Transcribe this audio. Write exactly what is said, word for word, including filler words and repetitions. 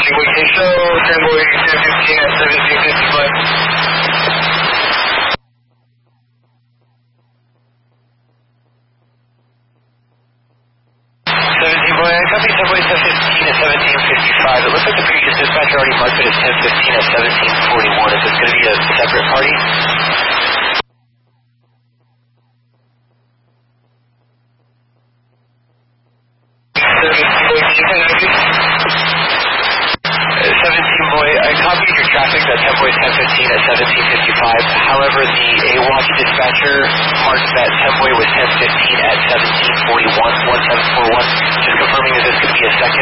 Okay, show ten boy ten fifteen at seventeen fifty-five. seventeen boy, I copy ten boy ten fifteen at seventeen fifty-five. It looks like the previous dispatcher already marked it as ten fifteen at seventeen forty-one. Is this going to be a separate party? seventeen boy, I copied your traffic that ten boy ten fifteen at seventeen fifty-five. However, the AWatch dispatcher marked that ten boy was ten fifteen at seventeen forty-one, one seven four one. Just confirming, is this going to be a second